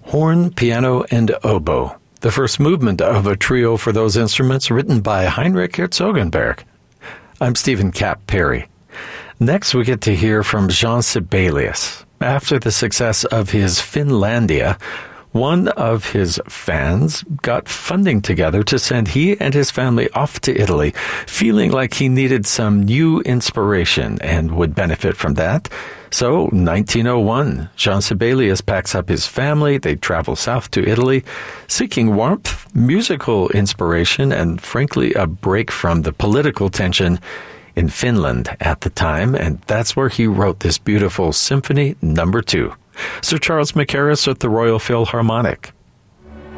horn, piano, and oboe. The first movement of a trio for those instruments written by Heinrich Herzogenberg. I'm Stephen Kapp Perry. Next, we get to hear from Jean Sibelius. After the success of his Finlandia, one of his fans got funding together to send he and his family off to Italy, feeling like he needed some new inspiration and would benefit from that. So, 1901, Jean Sibelius packs up his family. They travel south to Italy, seeking warmth, musical inspiration, and frankly, a break from the political tension in Finland at the time. And that's where he wrote this beautiful Symphony No. 2. Sir Charles Mackerras with the Royal Philharmonic.